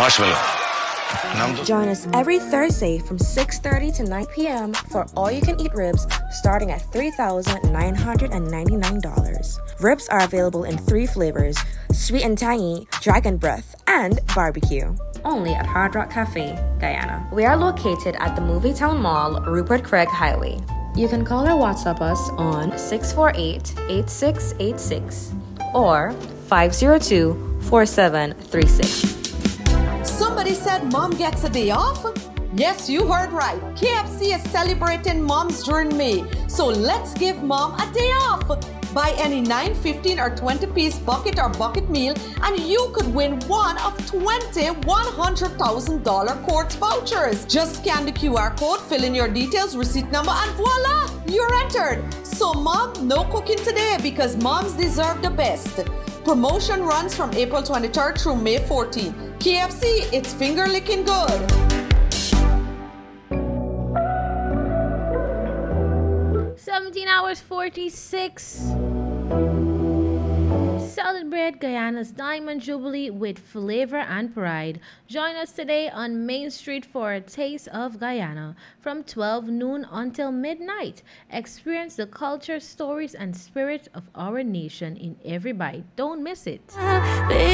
Marshmallow. Number. Join us every Thursday from 6:30 to 9 p.m. for all-you-can-eat ribs starting at $3,999. Ribs are available in 3 flavors: sweet and tangy, dragon breath, and barbecue. Only at Hard Rock Cafe, Guyana. We are located at the Movietown Mall, Rupert Craig Highway. You can call or WhatsApp us on 648-8686 or 502-4736. Somebody said mom gets a day off? Yes, you heard right. KFC is celebrating moms during May. So let's give mom a day off. Buy any 9, 15 or 20 piece bucket or bucket meal and you could win one of 20 $100,000 Quartz vouchers. Just scan the QR code, fill in your details, receipt number, and voila, you're entered. So mom, no cooking today because moms deserve the best. Promotion runs from April 23rd through May 14th. KFC, it's finger licking good. Hours 46. Celebrate Guyana's Diamond Jubilee with flavor and pride. Join us today on Main Street for a taste of Guyana from 12 noon until midnight. Experience the culture, stories, and spirit of our nation in every bite. Don't miss it.